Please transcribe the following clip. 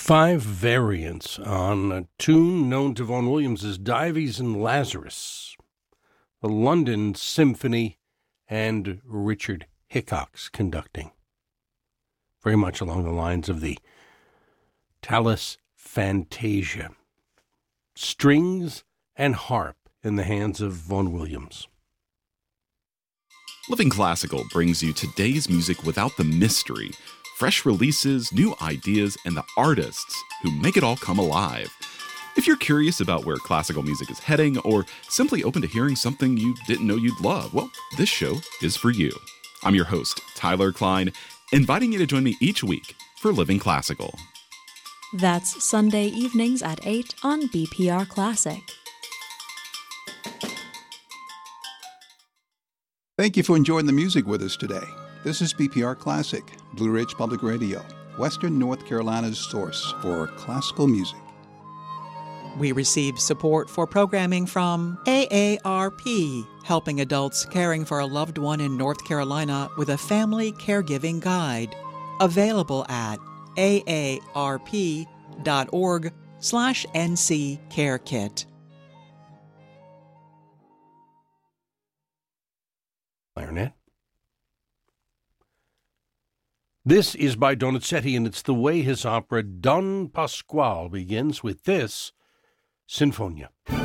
5 variants on a tune known to Vaughan Williams as Dives and Lazarus, the London Symphony, and Richard Hickox conducting. Very much along the lines of the Tallis Fantasia. Strings and harp in the hands of Vaughan Williams. Living Classical brings you today's music without the mystery, fresh releases, new ideas, and the artists who make it all come alive. If you're curious about where classical music is heading, or simply open to hearing something you didn't know you'd love, well, this show is for you. I'm your host, Tyler Klein, inviting you to join me each week for Living Classical. That's Sunday evenings at 8 on BPR Classic. Thank you for enjoying the music with us today. This is BPR Classic, Blue Ridge Public Radio, Western North Carolina's source for classical music. We receive support for programming from AARP, helping adults caring for a loved one in North Carolina with a family caregiving guide. Available at aarp.org/NC Care Kit. Clarinet. This is by Donizetti, and it's the way his opera Don Pasquale begins with this Sinfonia.